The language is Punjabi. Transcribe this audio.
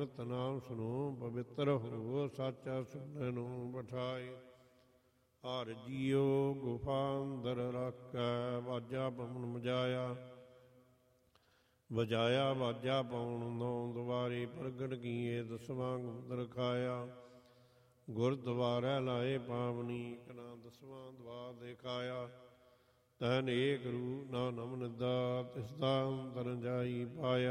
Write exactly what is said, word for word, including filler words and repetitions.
ਅੰਮ੍ਰਿਤ ਨਾਮ ਸੁਣੋ ਪਵਿੱਤਰ ਹੋ, ਸਾਚਾ ਸੁਣਨ ਨੂੰ ਬਿਠਾਏ। ਹਰ ਜੀਓ ਗੁਫਾ ਅੰਦਰ ਰੱਖੈ, ਵਾਜਾ ਪਵਨ ਮਜਾਇਆ। ਵਜਾਇਆ ਵਾਜਾ ਪਉਣ ਨੌ ਦੁਆਰੇ, ਪ੍ਰਗਟ ਕੀਏ ਦਸਵਾਂ ਗੁਪਤ ਰਖਾਇਆ। ਗੁਰਦੁਆਰਾ ਲਾਏ ਪਾਵਨੀ, ਕਨਾ ਦਸਵਾਂ ਦਵਾਰ ਦਿਖਾਇਆ। ਤੈਨ ਏਕ ਰੂ ਨਾ ਨਮ ਨਿਦਾ, ਤਿਸਦਾ ਅੰਤਰ ਜਾਈ ਪਾਇਆ।